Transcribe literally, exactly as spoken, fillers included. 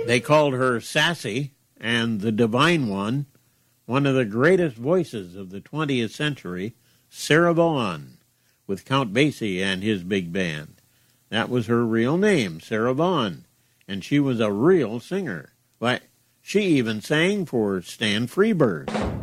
They called her Sassy and the Divine One, one of the greatest voices of the twentieth century, Sarah Vaughan, with Count Basie and his big band. That was her real name, Sarah Vaughan, and she was a real singer. Why, she even sang for Stan Freberg.